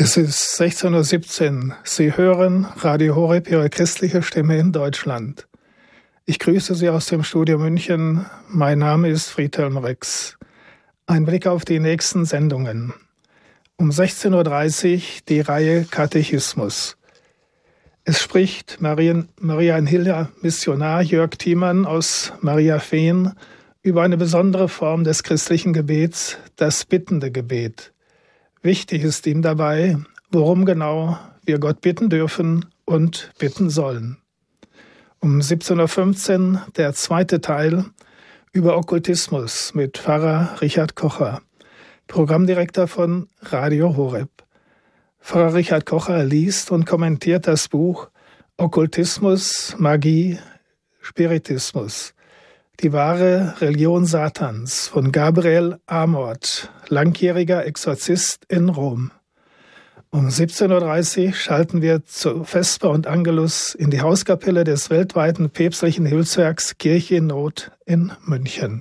Es ist 16:17 Uhr. Sie hören Radio Horeb, Ihre christliche Stimme in Deutschland. Ich grüße Sie aus dem Studio München. Mein Name ist Friedhelm Rex. Ein Blick auf die nächsten Sendungen. Um 16:30 Uhr die Reihe Katechismus. Es spricht Marianhilda Missionar Jörg Thiemann aus Mariafehn über eine besondere Form des christlichen Gebets, das bittende Gebet. Wichtig ist ihm dabei, worum genau wir Gott bitten dürfen und bitten sollen. Um 17:15 Uhr der zweite Teil über Okkultismus mit Pfarrer Richard Kocher, Programmdirektor von Radio Horeb. Pfarrer Richard Kocher liest und kommentiert das Buch Okkultismus, Magie, Spiritismus. Die wahre Religion Satans von Gabriel Amort, langjähriger Exorzist in Rom. Um 17:30 Uhr schalten wir zu Vesper und Angelus in die Hauskapelle des weltweiten päpstlichen Hilfswerks Kirche in Not in München.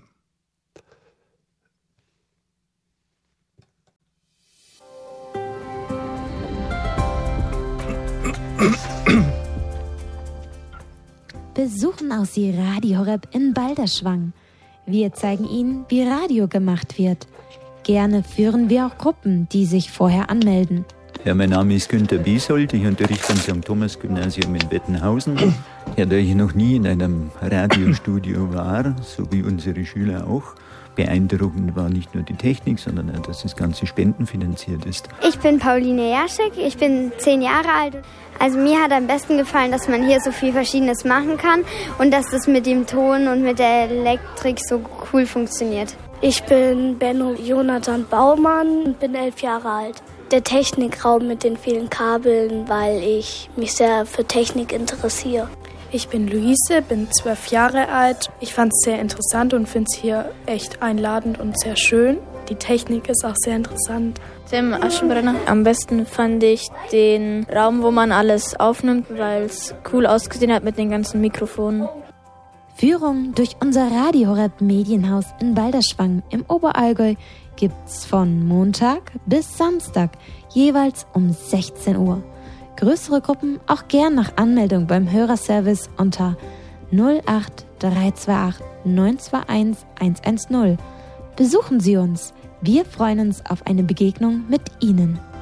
Besuchen auch Sie Radio Horeb in Balderschwang. Wir zeigen Ihnen, wie Radio gemacht wird. Gerne führen wir auch Gruppen, die sich vorher anmelden. Ja, mein Name ist Günter Biesold, ich unterrichte am St. Thomas Gymnasium in Wettenhausen. Ja, da ich noch nie in einem Radiostudio war, so wie unsere Schüler auch, beeindruckend war nicht nur die Technik, sondern auch, dass das Ganze spendenfinanziert ist. Ich bin Pauline Jaschek, ich bin 10 Jahre alt. Also mir hat am besten gefallen, dass man hier so viel Verschiedenes machen kann und dass das mit dem Ton und mit der Elektrik so cool funktioniert. Ich bin Benno Jonathan Baumann und bin 11 Jahre alt. Der Technikraum mit den vielen Kabeln, weil ich mich sehr für Technik interessiere. Ich bin Luise, bin 12 Jahre alt. Ich fand es sehr interessant und finde es hier echt einladend und sehr schön. Die Technik ist auch sehr interessant. Tim Aschenbrenner. Am besten fand ich den Raum, wo man alles aufnimmt, weil es cool ausgesehen hat mit den ganzen Mikrofonen. Führung durch unser Radio Horeb Medienhaus in Balderschwang im Oberallgäu gibt's von Montag bis Samstag jeweils um 16 Uhr. Größere Gruppen auch gern nach Anmeldung beim Hörerservice unter 08328 921 110. Besuchen Sie uns. Wir freuen uns auf eine Begegnung mit Ihnen.